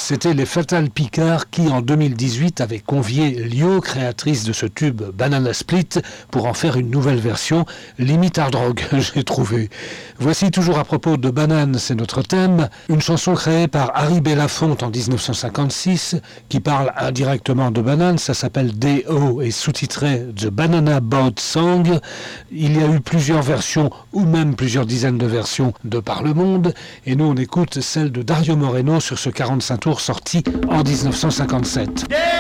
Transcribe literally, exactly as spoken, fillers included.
C'était les Fatal Picard qui, en deux mille dix-huit, avaient convié Lio, créatrice de ce tube Banana Split, pour en faire une nouvelle version, limite hard rock, j'ai trouvé. Voici toujours à propos de Banane, c'est notre thème, une chanson créée par Harry Belafonte en dix-neuf cent cinquante-six, qui parle indirectement de banane, ça s'appelle D O et sous-titré The Banana Boat Song. Il y a eu plusieurs versions, ou même plusieurs dizaines de versions de par le monde, et nous on écoute celle de Dario Moreno sur ce quarante-cinq tours sorti en dix-neuf cent cinquante-sept.